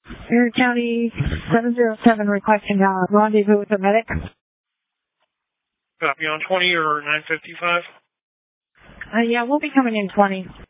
Erie County 707 requesting a rendezvous with a medic. Copy on 20 or 955? Yeah, we'll be coming in 20.